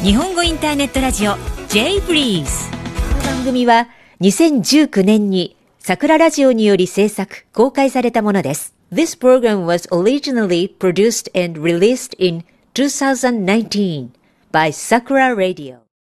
日本語インターネットラジオ J-Breeze。 この番組は2019年に桜ラジオにより制作公開されたものです。 This program was originally produced and released in 2019 by Sakura Radio。